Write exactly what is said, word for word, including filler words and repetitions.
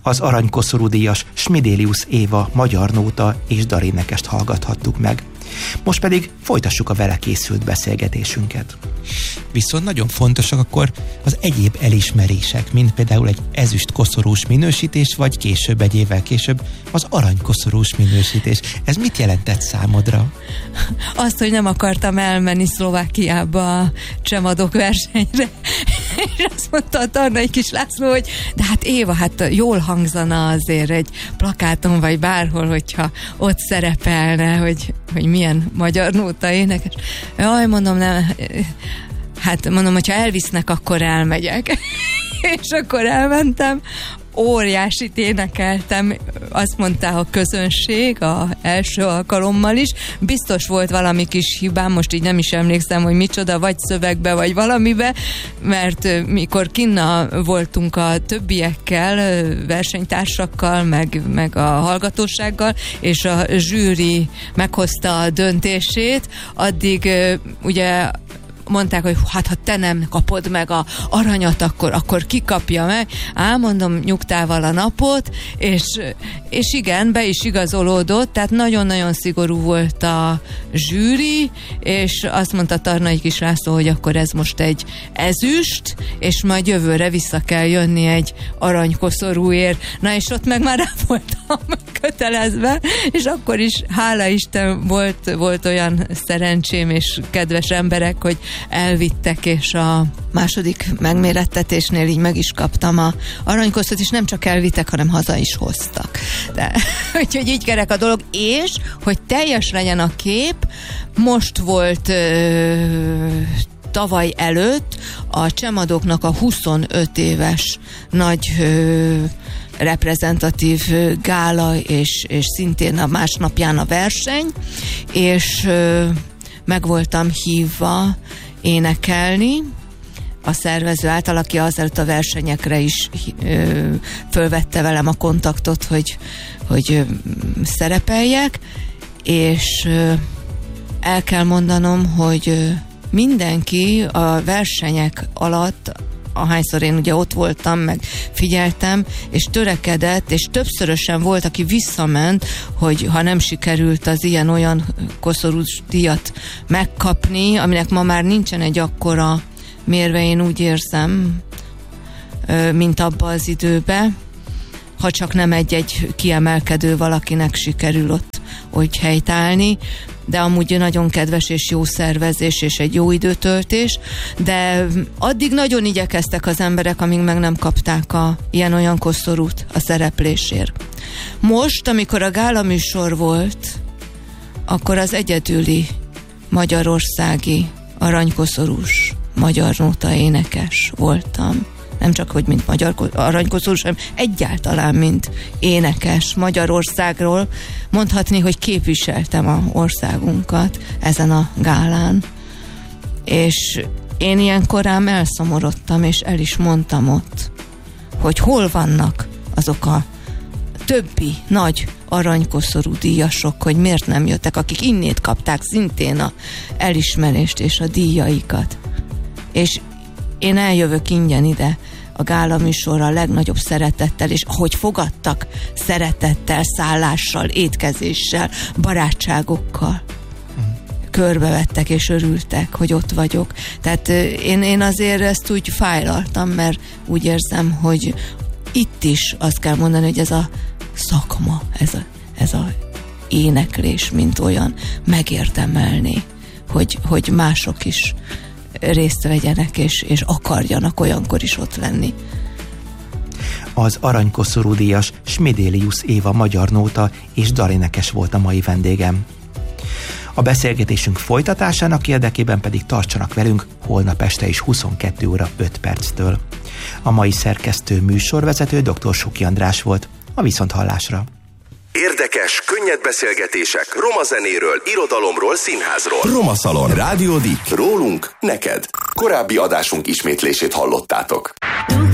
Az aranykoszorú díjas Smidélius Éva magyar nóta és darénekest hallgathattuk meg. Most pedig folytassuk a vele készült beszélgetésünket. Viszont nagyon fontosak akkor az egyéb elismerések, mint például egy ezüst koszorús minősítés, vagy később, egy évvel később az aranykoszorús minősítés. Ez mit jelentett számodra? Azt, hogy nem akartam elmenni Szlovákiába a csemadok versenyre, és azt mondta a Tarnai Kis László, hogy de hát Éva, hát jól hangzana azért egy plakáton, vagy bárhol, hogyha ott szerepelne, hogy, hogy milyen magyar nóta énekes. Jaj, mondom, nem, hát mondom, hogyha elvisznek, akkor elmegyek. És akkor elmentem, óriásit énekeltem, azt mondta a közönség a első alkalommal is. Biztos volt valami kis hibám, most így nem is emlékszem, hogy micsoda, vagy szövegbe, vagy valamibe, mert mikor kinna voltunk a többiekkel, versenytársakkal, meg, meg a hallgatósággal, és a zsűri meghozta a döntését, addig ugye mondták, hogy hát ha te nem kapod meg a aranyat, akkor, akkor ki kapja meg. Á, mondom nyugtával a napot, és, és igen, be is igazolódott, tehát nagyon-nagyon szigorú volt a zsűri, és azt mondta Tarnai Kis László, hogy akkor ez most egy ezüst, és majd jövőre vissza kell jönni egy aranykoszorúért. Na és ott meg már rá voltam kötelezve, és akkor is, hála Isten, volt, volt olyan szerencsém és kedves emberek, hogy elvittek, és a második megmérettetésnél így meg is kaptam a aranykoszorút, és nem csak elvittek, hanem haza is hoztak. De, úgyhogy így kerek a dolog, és hogy teljes legyen a kép, most volt ö, tavaly előtt a csemadoknak a huszonöt éves nagy ö, reprezentatív gála, és, és szintén a másnapján a verseny, és ö, meg voltam hívva énekelni a szervező által, aki azelőtt a versenyekre is ö, fölvette velem a kontaktot, hogy, hogy ö, szerepeljek, és ö, el kell mondanom, hogy ö, mindenki a versenyek alatt, ahányszor én ugye ott voltam, meg figyeltem, és törekedett, és többszörösen volt, aki visszament, hogy ha nem sikerült az ilyen-olyan koszorús díjat megkapni, aminek ma már nincsen egy akkora mérve, én úgy érzem, mint abba az időbe, ha csak nem egy-egy kiemelkedő valakinek sikerül ott úgy helytállni, de amúgy nagyon kedves és jó szervezés és egy jó időtöltés, de addig nagyon igyekeztek az emberek, amíg meg nem kapták a ilyen-olyan koszorút a szereplésért. Most, amikor a gála műsor volt, akkor az egyedüli magyarországi aranykoszorús magyar nóta énekes voltam. Nem csak, hogy mint magyar aranykoszorús, hanem egyáltalán, mint énekes Magyarországról. Mondhatni, hogy képviseltem a országunkat ezen a gálán. És én ilyen korán elszomorodtam, és el is mondtam ott, hogy hol vannak azok a többi nagy aranykoszorú díjasok, hogy miért nem jöttek, akik innét kapták szintén a elismerést és a díjaikat. És én eljövök ingyen ide a gála műsorra a legnagyobb szeretettel, és ahogy fogadtak, szeretettel, szállással, étkezéssel, barátságokkal körbevettek és örültek, hogy ott vagyok. Tehát én, én azért ezt úgy fájlaltam, mert úgy érzem, hogy itt is azt kell mondani, hogy ez a szakma, ez a, ez a éneklés, mint olyan, megérdemelné, hogy, hogy mások is részt vegyenek, és, és akarjanak olyankor is ott lenni. Az aranykoszorú díjas Smidélius Éva magyar nóta és dalénekes volt a mai vendégem. A beszélgetésünk folytatásának érdekében pedig tartsanak velünk holnap este is huszonkettő óra öt perctől. A mai szerkesztő műsorvezető dr. Suki András volt. A viszonthallásra. Érdekes, könnyed beszélgetések roma zenéről, irodalomról, színházról. Roma Szalon. Rádió Dick. Rólunk, neked. Korábbi adásunk ismétlését hallottátok.